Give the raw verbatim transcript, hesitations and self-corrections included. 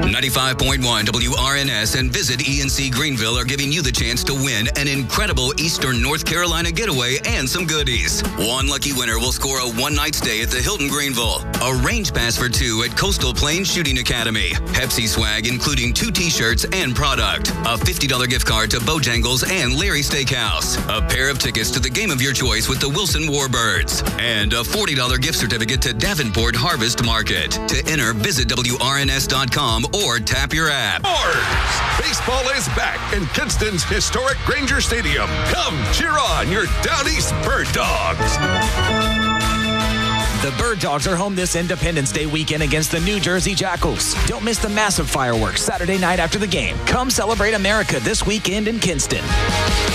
ninety-five point one W R N S and Visit E N C Greenville are giving you the chance to win an incredible Eastern North Carolina getaway and some goodies. One lucky winner will score a one-night stay at the Hilton Greenville, a range pass for two at Coastal Plains Shooting Academy, Pepsi swag including two t-shirts and product, a fifty dollars gift card to Bojangles and Larry Steakhouse, a pair of tickets to the game of your choice with the Wilson Warbirds, and a forty dollars gift certificate to Davenport Harvest Market. To enter, visit W R N S dot com or tap your app. Birds! Baseball is back in Kinston's historic Granger Stadium. Come cheer on your Down East Bird Dogs. The Bird Dogs are home this Independence Day weekend against the New Jersey Jackals. Don't miss the massive fireworks Saturday night after the game. Come celebrate America this weekend in Kinston.